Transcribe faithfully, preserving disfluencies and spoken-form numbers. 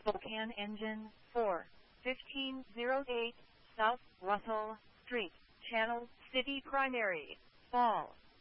Spokane Engine four, fifteen oh eight, South Russell Street, Channel City Primary, Fall.